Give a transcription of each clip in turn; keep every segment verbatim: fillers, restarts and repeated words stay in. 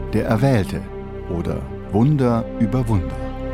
Der Erwählte oder Wunder über Wunder.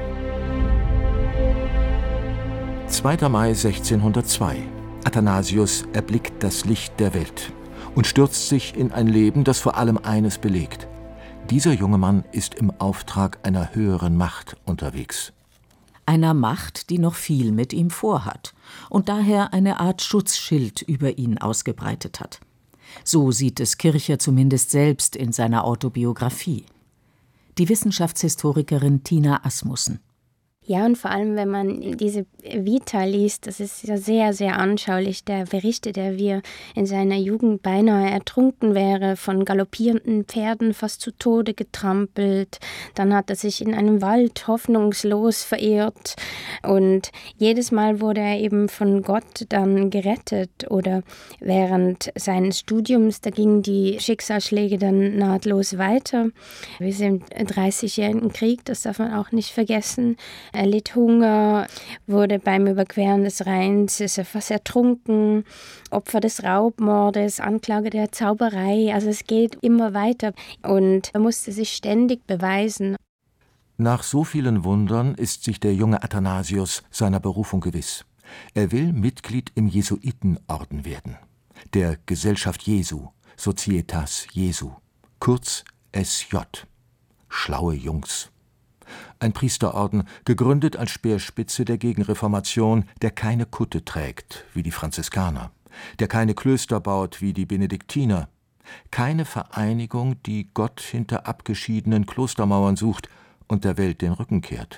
zweiter Mai sechzehnhundertzwei. Athanasius erblickt das Licht der Welt und stürzt sich in ein Leben, das vor allem eines belegt: Dieser junge Mann ist im Auftrag einer höheren Macht unterwegs. Einer Macht, die noch viel mit ihm vorhat und daher eine Art Schutzschild über ihn ausgebreitet hat. So sieht es Kircher zumindest selbst in seiner Autobiografie. Die Wissenschaftshistorikerin Tina Asmussen. Ja, und vor allem, wenn man diese Vita liest, das ist ja sehr, sehr anschaulich. Der berichtet er, wie er in seiner Jugend beinahe ertrunken wäre, von galoppierenden Pferden fast zu Tode getrampelt. Dann hat er sich in einem Wald hoffnungslos verirrt und jedes Mal wurde er eben von Gott dann gerettet. Oder während seines Studiums, da gingen die Schicksalsschläge dann nahtlos weiter. Wir sind im Dreißigjährigen Krieg, das darf man auch nicht vergessen. Er litt Hunger, wurde beim Überqueren des Rheins, ist er fast ertrunken, Opfer des Raubmordes, Anklage der Zauberei. Also es geht immer weiter und er musste sich ständig beweisen. Nach so vielen Wundern ist sich der junge Athanasius seiner Berufung gewiss. Er will Mitglied im Jesuitenorden werden, der Gesellschaft Jesu, Societas Jesu, kurz S J. Schlaue Jungs. Ein Priesterorden, gegründet als Speerspitze der Gegenreformation, der keine Kutte trägt, wie die Franziskaner, der keine Klöster baut, wie die Benediktiner, keine Vereinigung, die Gott hinter abgeschiedenen Klostermauern sucht und der Welt den Rücken kehrt.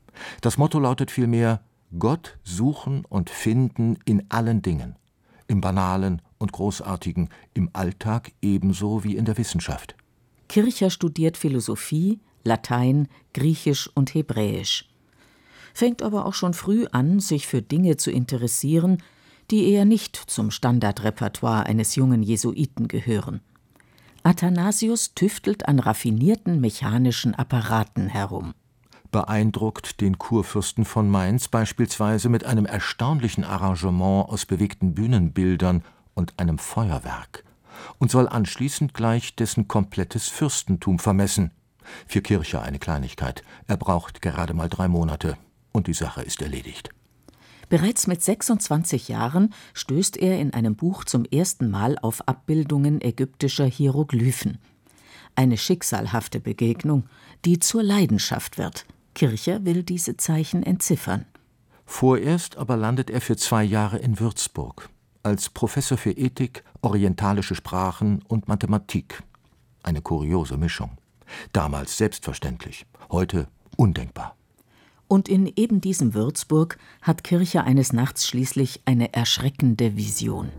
Das Motto lautet vielmehr: Gott suchen und finden in allen Dingen, im Banalen und Großartigen, im Alltag ebenso wie in der Wissenschaft. Kircher studiert Philosophie, Latein, Griechisch und Hebräisch. Fängt aber auch schon früh an, sich für Dinge zu interessieren, die eher nicht zum Standardrepertoire eines jungen Jesuiten gehören. Athanasius tüftelt an raffinierten mechanischen Apparaten herum. Beeindruckt den Kurfürsten von Mainz beispielsweise mit einem erstaunlichen Arrangement aus bewegten Bühnenbildern und einem Feuerwerk und soll anschließend gleich dessen komplettes Fürstentum vermessen. Für Kircher eine Kleinigkeit. Er braucht gerade mal drei Monate und die Sache ist erledigt. Bereits mit sechsundzwanzig Jahren stößt er in einem Buch zum ersten Mal auf Abbildungen ägyptischer Hieroglyphen. Eine schicksalhafte Begegnung, die zur Leidenschaft wird. Kircher will diese Zeichen entziffern. Vorerst aber landet er für zwei Jahre in Würzburg als Professor für Ethik, orientalische Sprachen und Mathematik. Eine kuriose Mischung. Damals selbstverständlich, heute undenkbar. Und in eben diesem Würzburg hat Kircher eines Nachts schließlich eine erschreckende Vision.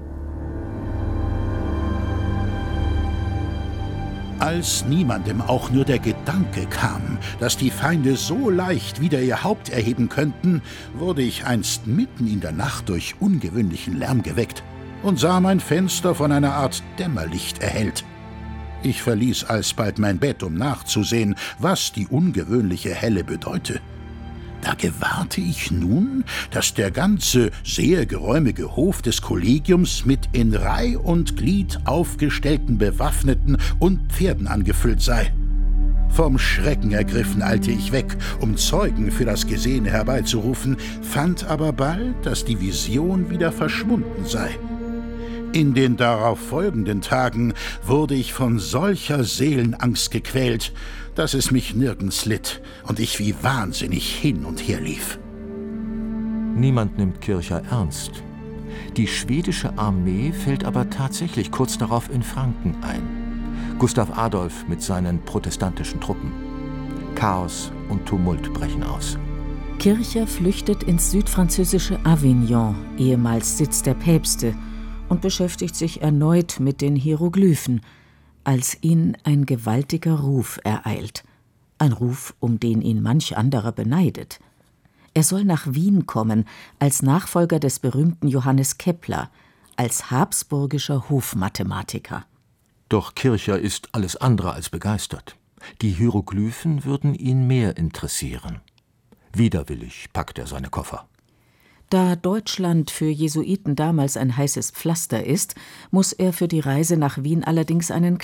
Als niemandem auch nur der Gedanke kam, dass die Feinde so leicht wieder ihr Haupt erheben könnten, wurde ich einst mitten in der Nacht durch ungewöhnlichen Lärm geweckt und sah mein Fenster von einer Art Dämmerlicht erhellt. Ich verließ alsbald mein Bett, um nachzusehen, was die ungewöhnliche Helle bedeute. Da gewahrte ich nun, dass der ganze sehr geräumige Hof des Kollegiums mit in Reih und Glied aufgestellten Bewaffneten und Pferden angefüllt sei. Vom Schrecken ergriffen eilte ich weg, um Zeugen für das Gesehene herbeizurufen, fand aber bald, dass die Vision wieder verschwunden sei. In den darauf folgenden Tagen wurde ich von solcher Seelenangst gequält, dass es mich nirgends litt und ich wie wahnsinnig hin und her lief. Niemand nimmt Kircher ernst. Die schwedische Armee fällt aber tatsächlich kurz darauf in Franken ein. Gustav Adolf mit seinen protestantischen Truppen. Chaos und Tumult brechen aus. Kircher flüchtet ins südfranzösische Avignon, ehemals Sitz der Päpste, und beschäftigt sich erneut mit den Hieroglyphen, als ihn ein gewaltiger Ruf ereilt. Ein Ruf, um den ihn manch anderer beneidet. Er soll nach Wien kommen, als Nachfolger des berühmten Johannes Kepler, als habsburgischer Hofmathematiker. Doch Kircher ist alles andere als begeistert. Die Hieroglyphen würden ihn mehr interessieren. Widerwillig packt er seine Koffer. Da Deutschland für Jesuiten damals ein heißes Pflaster ist, muss er für die Reise nach Wien allerdings einen